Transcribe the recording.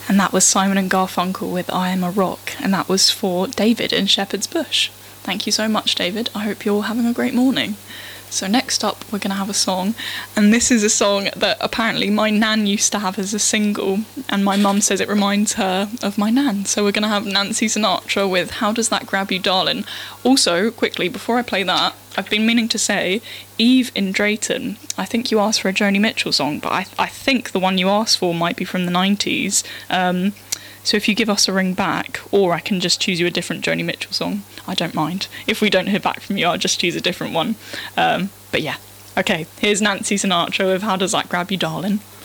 And that was Simon and Garfunkel with I Am a Rock, and that was for David in Shepherd's Bush. Thank you so much, David. I hope you're all having a great morning. So next up, we're going to have a song, and this is a song that apparently my nan used to have as a single, and my mum says it reminds her of my nan. So we're going to have Nancy Sinatra with How Does That Grab You, Darling? Also, quickly, before I play that, I've been meaning to say, Eve in Drayton, I think you asked for a Joni Mitchell song, but I think the one you asked for might be from the 90s. So if you give us a ring back, or I can just choose you a different Joni Mitchell song, I don't mind. If we don't hear back from you, I'll just choose a different one. But yeah, okay, here's Nancy Sinatra with How Does That Grab You, Darling?